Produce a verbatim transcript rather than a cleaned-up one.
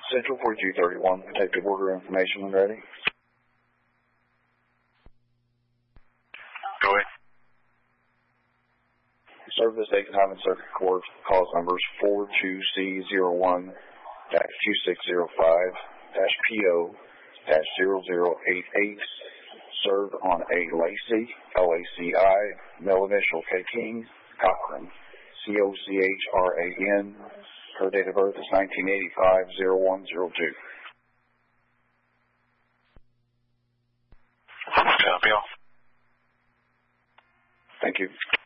Central forty-two thirty-one, protective order information when ready. Go ahead. Service eight Highland Circuit Court, cause numbers four two C zero one two six zero five P O zero zero eight eight, served on A. Lacey, L A C I, male initial K. King, Cochran, C O C H R A N, her date of birth is nineteen eighty-five, oh one oh two. Copy all. Thank you.